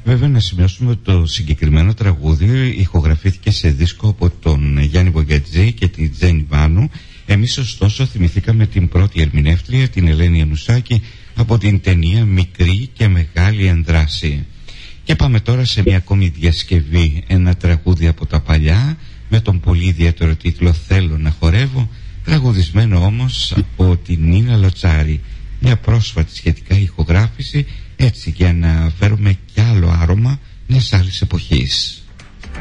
Βέβαια να σημειώσουμε ότι το συγκεκριμένο τραγούδι ηχογραφήθηκε σε δίσκο από τον Γιάννη Μπογκατζή και τη Τζέννη Βάνου. Εμείς ωστόσο θυμηθήκαμε την πρώτη ερμηνεύτρια, την Ελένη Ανουσάκη, από την ταινία Μικρή και Μεγάλη Ενδράση. Και πάμε τώρα σε μια ακόμη διασκευή, ένα τραγούδι από τα παλιά με τον πολύ ιδιαίτερο τίτλο «Θέλω να χορεύω», τραγουδισμένο όμως από την Νίνα Λοτσάρη. Μια πρόσφατη σχετικά ηχογράφηση, έτσι για να φέρουμε κι άλλο άρωμα μιας άλλης εποχής.